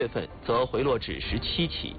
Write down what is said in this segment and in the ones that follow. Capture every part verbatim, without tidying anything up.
月份则回落至十七起。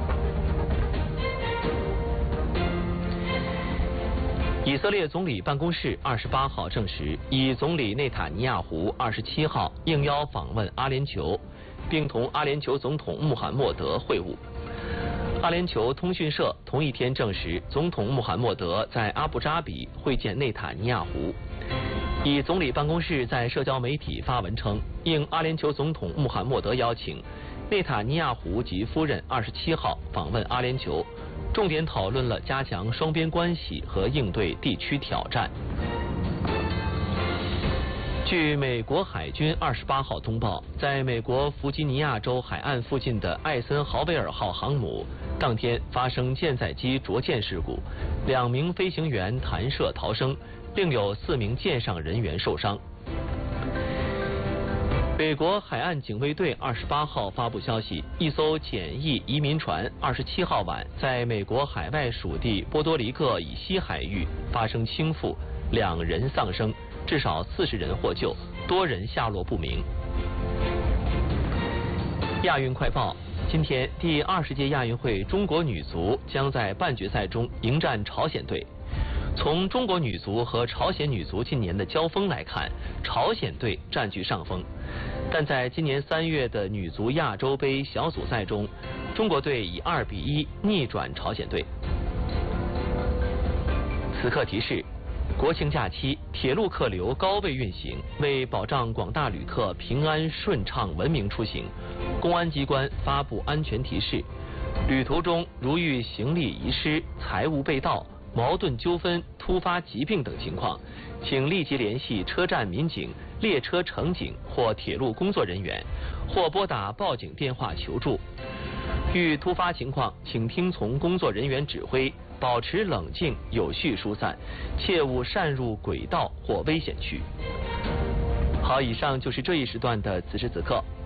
以色列总理办公室二十八号证实，以总理内塔尼亚胡二十七号应邀访问阿联酋，并同阿联酋总统穆罕默德会晤。阿联酋通讯社同一天证实，总统穆罕默德在阿布扎比会见内塔尼亚胡。以总理办公室在社交媒体发文称，应阿联酋总统穆罕默德邀请，内塔尼亚胡及夫人二十七号访问阿联酋，重点讨论了加强双边关系和应对地区挑战。据美国海军二十八号通报，在美国弗吉尼亚州海岸附近的艾森豪威尔号航母当天发生舰载机着舰事故，两名飞行员弹射逃生，另有四名舰上人员受伤。美国海岸警卫队二十八号发布消息，一艘简易移民船二十七号晚在美国海外属地波多黎各以西海域发生倾覆，两人丧生，至少四十人获救，多人下落不明。亚运快报：今天第二十届亚运会中国女足将在半决赛中迎战朝鲜队。从中国女足和朝鲜女足近年的交锋来看，朝鲜队占据上风。但在今年三月的女足亚洲杯小组赛中，中国队以二比一逆转朝鲜队。此刻提示：国庆假期铁路客流高位运行，为保障广大旅客平安顺畅文明出行，公安机关发布安全提示：旅途中如遇行李遗失、财物被盗、矛盾纠纷、突发疾病等情况，请立即联系车站民警、列车乘警或铁路工作人员，或拨打报警电话求助。遇突发情况，请听从工作人员指挥，保持冷静，有序疏散，切勿擅入轨道或危险区。好，以上就是这一时段的此时此刻。